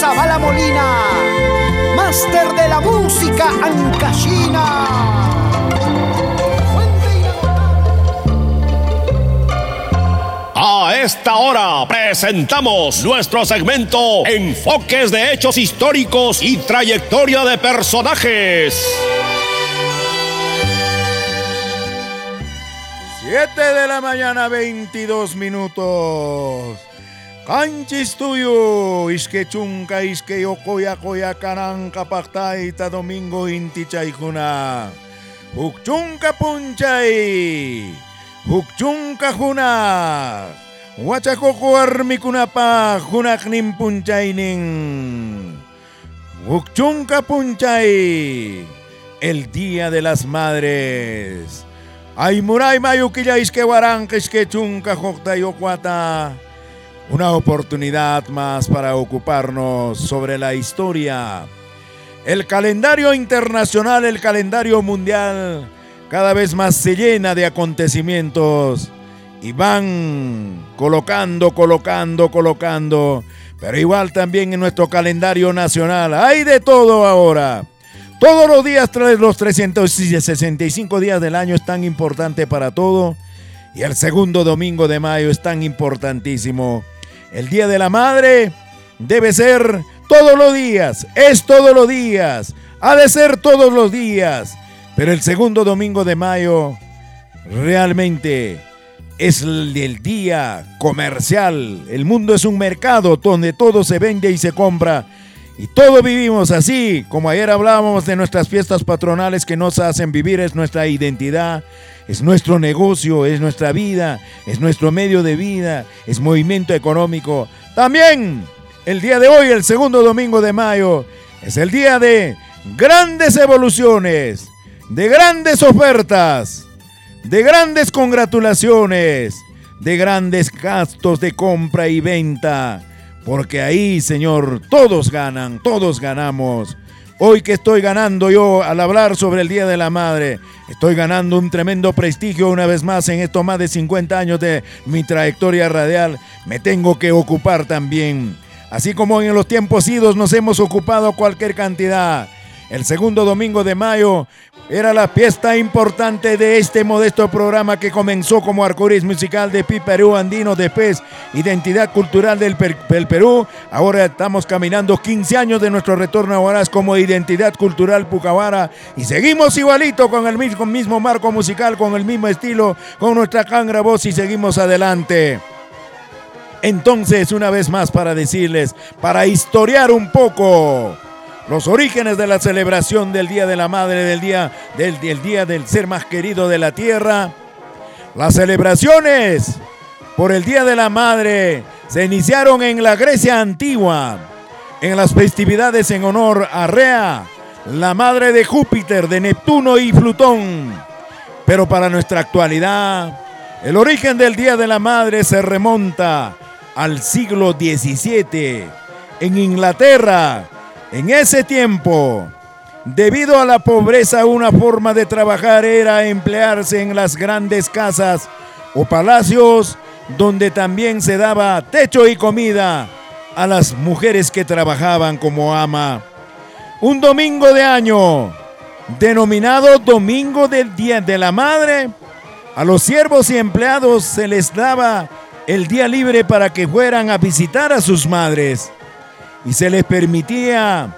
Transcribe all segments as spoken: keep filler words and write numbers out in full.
Zavala Molina, máster de la música ancashina. A esta hora presentamos nuestro segmento Enfoques de Hechos Históricos y Trayectoria de Personajes. Siete de la mañana, veintidós minutos. Canchis tuyo, isque chunca, isque yokoya koya karanka paktaita domingo inti chaykuna. Hukchunka punchay, hukchunka juna. Huachakoko armikunapa, junaknim punchaynin. Hukchunka punchay, el Día de las Madres. Aymuray mayukilla isque waranka, isque chunka jokta yokwata. Una oportunidad más para ocuparnos sobre la historia. El calendario internacional, el calendario mundial, cada vez más se llena de acontecimientos y van colocando, colocando, colocando. Pero igual también en nuestro calendario nacional hay de todo ahora. Todos los días, los trescientos sesenta y cinco días del año es tan importante para todo. Y el segundo domingo de mayo es tan importantísimo. El Día de la Madre debe ser todos los días, es todos los días, ha de ser todos los días. Pero el segundo domingo de mayo realmente es el, el día comercial. El mundo es un mercado donde todo se vende y se compra. Y todos vivimos así, como ayer hablábamos de nuestras fiestas patronales que nos hacen vivir, es nuestra identidad. Es nuestro negocio, es nuestra vida, es nuestro medio de vida, es movimiento económico. También el día de hoy, el segundo domingo de mayo, es el día de grandes evoluciones, de grandes ofertas, de grandes congratulaciones, de grandes gastos de compra y venta. Porque ahí, Señor, todos ganan, todos ganamos. Hoy que estoy ganando yo al hablar sobre el Día de la Madre, estoy ganando un tremendo prestigio una vez más en estos más de cincuenta años de mi trayectoria radial. Me tengo que ocupar también. Así como en los tiempos idos nos hemos ocupado cualquier cantidad. El segundo domingo de mayo era la fiesta importante de este modesto programa que comenzó como arcoíris musical de Pi Perú Andino, después Identidad Cultural del, per del Perú. Ahora estamos caminando quince años de nuestro retorno a Huaraz como Identidad Cultural Pucavara y seguimos igualito con el mismo, mismo marco musical, con el mismo estilo, con nuestra cangra voz y seguimos adelante. Entonces, una vez más para decirles, para historiar un poco los orígenes de la celebración del Día de la Madre, del día del, del día del ser más querido de la tierra. Las celebraciones por el Día de la Madre se iniciaron en la Grecia antigua, en las festividades en honor a Rea, la madre de Júpiter, de Neptuno y Plutón. Pero para nuestra actualidad, el origen del Día de la Madre se remonta al siglo diecisiete en Inglaterra. En ese tiempo, debido a la pobreza, una forma de trabajar era emplearse en las grandes casas o palacios donde también se daba techo y comida a las mujeres que trabajaban como ama. Un domingo de año, denominado Domingo del Día de la Madre, a los siervos y empleados se les daba el día libre para que fueran a visitar a sus madres. Y se les permitía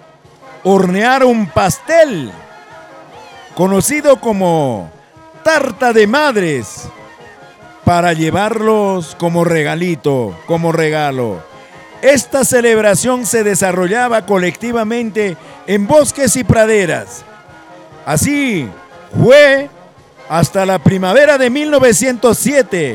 hornear un pastel conocido como tarta de madres para llevarlos como regalito, como regalo. Esta celebración se desarrollaba colectivamente en bosques y praderas. Así fue hasta la primavera de mil novecientos siete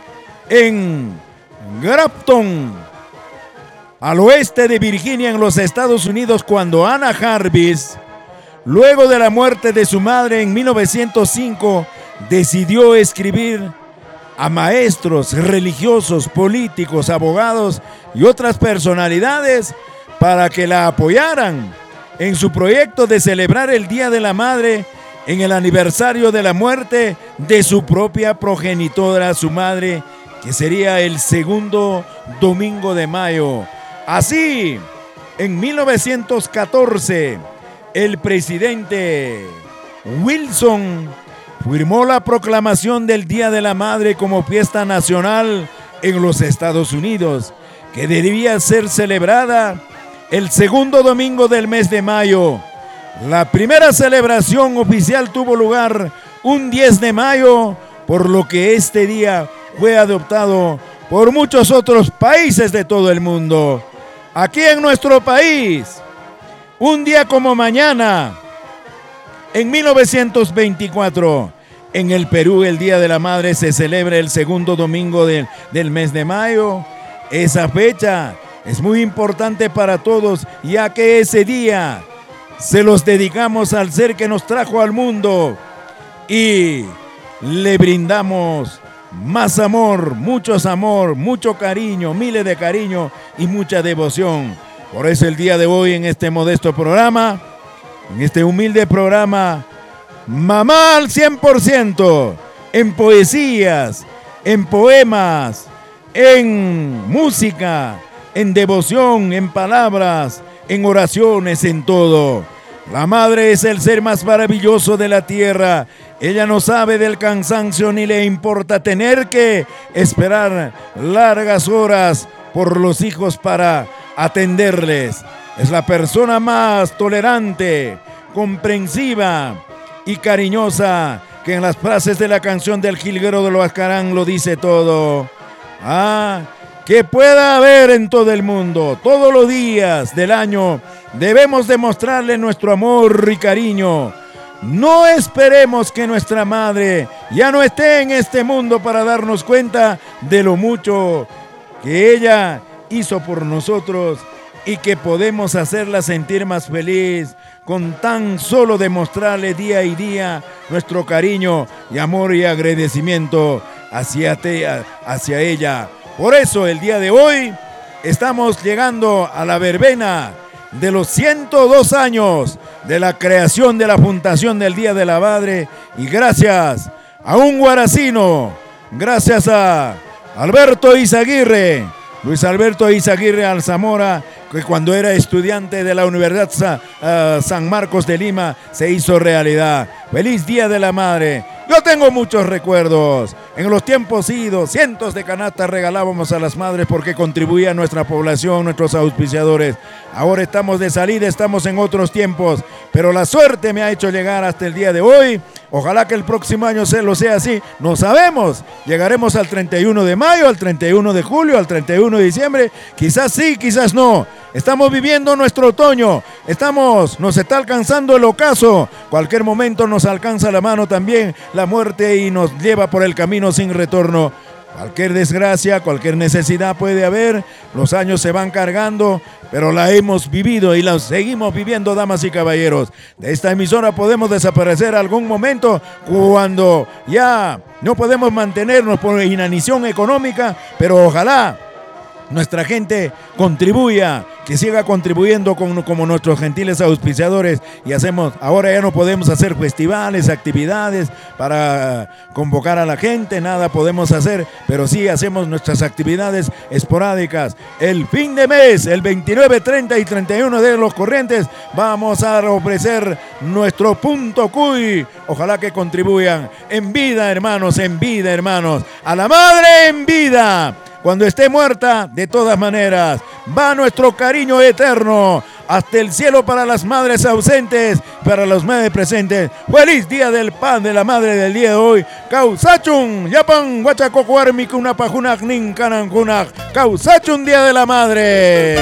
en Grafton, al oeste de Virginia, en los Estados Unidos, cuando Anna Jarvis, luego de la muerte de su madre en mil novecientos cinco, decidió escribir a maestros religiosos, políticos, abogados y otras personalidades para que la apoyaran en su proyecto de celebrar el Día de la Madre en el aniversario de la muerte de su propia progenitora, su madre, que sería el segundo domingo de mayo. Así, En mil novecientos catorce, el presidente Wilson firmó la proclamación del Día de la Madre como fiesta nacional en los Estados Unidos, que debía ser celebrada el segundo domingo del mes de mayo. La primera celebración oficial tuvo lugar un diez de mayo, por lo que este día fue adoptado por muchos otros países de todo el mundo. Aquí en nuestro país, un día como mañana, en mil novecientos veinticuatro, en el Perú el Día de la Madre se celebra el segundo domingo del, del mes de mayo. Esa fecha es muy importante para todos, ya que ese día se los dedicamos al ser que nos trajo al mundo y le brindamos más amor, muchos amor, mucho cariño, miles de cariño y mucha devoción. Por eso el día de hoy en este modesto programa, en este humilde programa, Mamá al cien por ciento, en poesías, en poemas, en música, en devoción, en palabras, en oraciones, en todo. La madre es el ser más maravilloso de la tierra. Ella no sabe del cansancio ni le importa tener que esperar largas horas por los hijos para atenderles. Es la persona más tolerante, comprensiva y cariñosa, que en las frases de la canción del Jilguero de Huascarán lo dice todo. Ah, que pueda haber en todo el mundo, todos los días del año, debemos demostrarle nuestro amor y cariño. No esperemos que nuestra madre ya no esté en este mundo para darnos cuenta de lo mucho que ella hizo por nosotros y que podemos hacerla sentir más feliz con tan solo demostrarle día y día nuestro cariño y amor y agradecimiento hacia, te, hacia ella. Por eso el día de hoy estamos llegando a la verbena de los ciento dos años de la creación de la Fundación del Día de la Madre, y gracias a un guaracino, gracias a Alberto Izaguirre, Luis Alberto Izaguirre Alzamora, que cuando era estudiante de la Universidad uh, San Marcos de Lima se hizo realidad. ¡Feliz Día de la Madre! Yo tengo muchos recuerdos. En los tiempos idos, cientos de canastas regalábamos a las madres porque contribuía a nuestra población, nuestros auspiciadores. Ahora estamos de salida, estamos en otros tiempos, pero la suerte me ha hecho llegar hasta el día de hoy. Ojalá que el próximo año se lo sea así. No sabemos. Llegaremos al treinta y uno de mayo, al treinta y uno de julio, al treinta y uno de diciembre. Quizás sí, quizás no. Estamos viviendo nuestro otoño. Estamos, nos está alcanzando el ocaso. Cualquier momento nos alcanza la mano también la muerte y nos lleva por el camino sin retorno. Cualquier desgracia, cualquier necesidad puede haber, los años se van cargando, pero la hemos vivido y la seguimos viviendo, damas y caballeros. De esta emisora podemos desaparecer algún momento cuando ya no podemos mantenernos por inanición económica, pero ojalá nuestra gente contribuya, que siga contribuyendo con, como nuestros gentiles auspiciadores, y hacemos, ahora ya no podemos hacer festivales, actividades para convocar a la gente, nada podemos hacer, pero sí hacemos nuestras actividades esporádicas. El fin de mes, el veintinueve, treinta y treinta y uno de los corrientes, vamos a ofrecer nuestro punto cuy. Ojalá que contribuyan en vida, hermanos, en vida, hermanos, a la madre en vida. Cuando esté muerta, de todas maneras, va nuestro cariño eterno hasta el cielo para las madres ausentes, para los madres presentes. ¡Feliz Día del Pan de la Madre del día de hoy! ¡Causachun! ¡Yapan! ¡Huachacocuarmi! ¡Cunapajunaj! ¡Nincananjunaj! ¡Causachun! ¡Día de la Madre!